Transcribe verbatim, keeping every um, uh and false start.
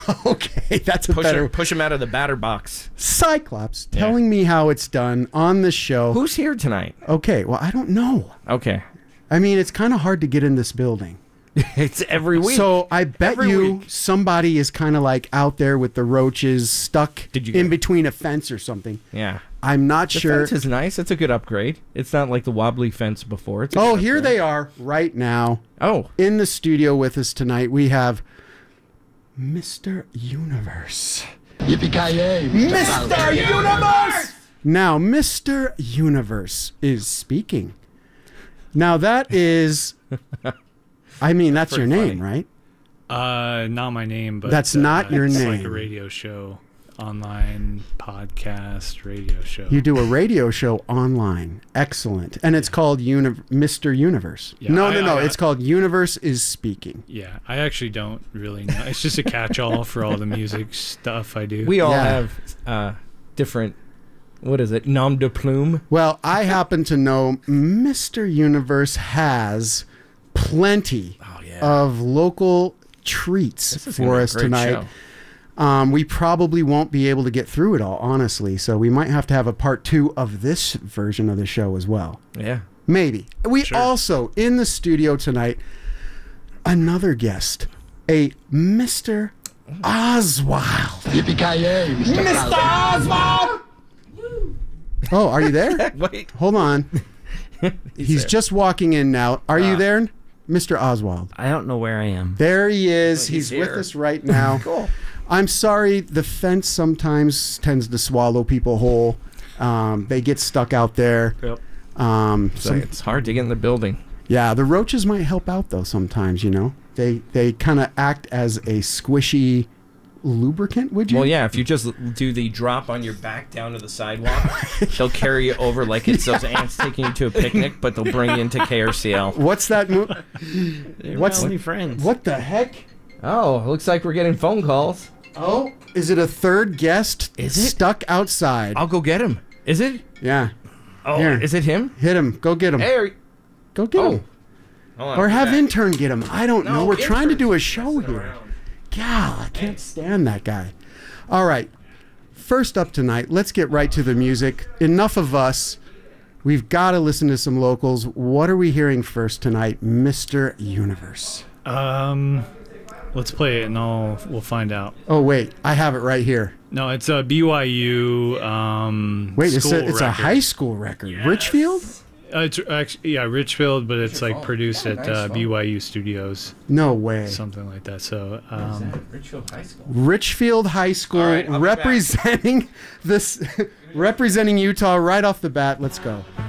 Okay, that's a Push better... him, push him out of the batter box. Cyclops Yeah. telling me how it's done on the show. Who's here tonight? Okay, well, I don't know. Okay. I mean, it's kind of hard to get in this building. It's every week. So I bet Every you week. somebody is kind of like out there with the roaches stuck Did you in get- between a fence or something. Yeah. I'm not The sure. fence is nice. It's a good upgrade. It's not like the wobbly fence before. It's a Oh, good here upgrade. they are right now Oh. in the studio with us tonight. We have Mister Universe. Yippee-ki-yay, Mister Universe! Now, Mister Universe is speaking. Now, that is... I mean, that's your pretty name, right? Uh, not my name, but That's uh, not your it's name. like a radio show, online podcast radio show. You do a radio show online. Excellent. And it's called Uni- Mister Universe. Yeah, no, I- no, no. I- It's called Universe is Speaking. Yeah, I actually don't really know. It's just a catch-all for all the music stuff I do. We all Yeah. have uh, different, what is it, nom de plume? Well, I happen to know Mister Universe has plenty Oh, yeah. of local treats This is gonna for be a us great tonight. show. Um, we probably won't be able to get through it all, honestly. So we might have to have a part two of this version of the show as well. Yeah. Maybe. We Sure. also, in the studio tonight, another guest, a Mister Oswald. Yippee-ki-yay, Mister Oswald! Oh, are you there? Wait. Hold on. He's there. just walking in now. Are you Ah. there, Mister Oswald? I don't know where I am. There he is. he's he's with here. us right now. Cool. I'm sorry, the fence sometimes tends to swallow people whole. Um, they get stuck out there. Yep. Um, So some- it's hard to get in the building. yeah, the roaches might help out though sometimes, you know. They they kind of act as a squishy lubricant, would you? Well, yeah, if you just do the drop on your back down to the sidewalk, they'll carry you over like it's those ants taking you to a picnic, but they'll bring you into K R C L. What's that mo- What's only friends? What the heck? Oh, looks like we're getting phone calls. Oh, is it a third guest Is it? stuck outside? I'll go get him. Is it? Yeah. Oh, Here. is it him? Hit him. Go get him. Hey, are you... Go get Oh. him. Hold on, Or I'll be have back. intern get him. I don't know. No, We're trying to do a intern's show messing here. around. God, I can't stand that guy. All right. First up tonight, let's get right to the music. Enough of us. We've got to listen to some locals. What are we hearing first tonight, Mister Universe? Um, let's play it and I'll we'll find out. Oh, wait. I have it right here. No, it's a B Y U. Um, Wait, it's school a, it's a record. high school record. Richfield? Uh, it's actually yeah, Richfield, but it's like phone. produced Yeah, at nice uh, phone. B Y U Studios, No way. something like that. So um, Richfield High School. Richfield High School All right, I'll be back. representing this representing Utah right off the bat. Let's go.